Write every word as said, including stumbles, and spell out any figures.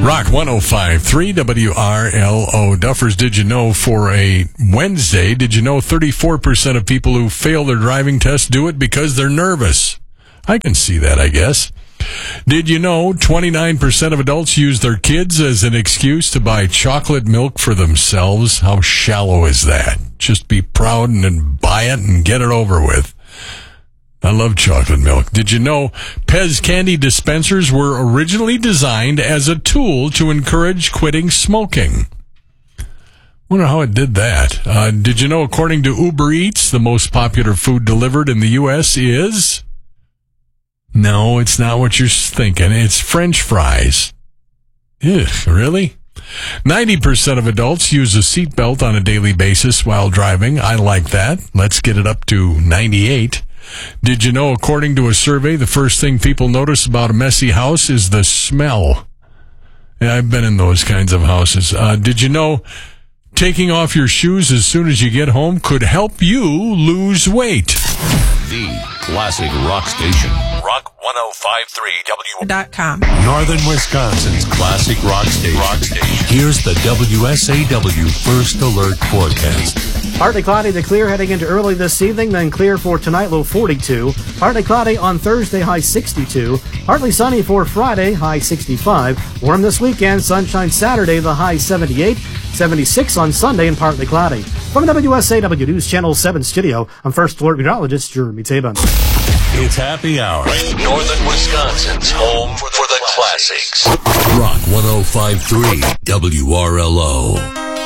Rock one oh five point three W R L O. Duffers, did you know for a Wednesday, did you know thirty-four percent of people who fail their driving test do it because they're nervous? I can see that, I guess. Did you know twenty-nine percent of adults use their kids as an excuse to buy chocolate milk for themselves? How shallow is that? Just be proud and, and buy it and get it over with. I love chocolate milk. Did you know Pez candy dispensers were originally designed as a tool to encourage quitting smoking? Wonder how it did that. Uh, did you know, according to Uber Eats, the most popular food delivered in the U S is... No, it's not what you're thinking. It's French fries. Ugh, really? ninety percent of adults use a seatbelt on a daily basis while driving. I like that. Let's get it up to ninety-eight. Did you know, according to a survey, the first thing people notice about a messy house is the smell? Yeah, I've been in those kinds of houses. Uh, did you know taking off your shoes as soon as you get home could help you lose weight? The classic rock station. Rock one oh five point three W Dot com. Northern Wisconsin's classic rock station. Rock station. Here's the W S A W First Alert forecast. Partly cloudy to clear heading into early this evening, then clear for tonight, low forty-two. Partly cloudy on Thursday, high sixty-two. Partly sunny for Friday, high sixty-five. Warm this weekend, sunshine Saturday, the high seventy-eight. seventy-six on Sunday and partly cloudy. From the W S A W News Channel seven studio, I'm First Alert Meteorologist Jeremy Tabin. It's happy hour. Northern Wisconsin's home for the classics. Rock one oh five point three W R L O.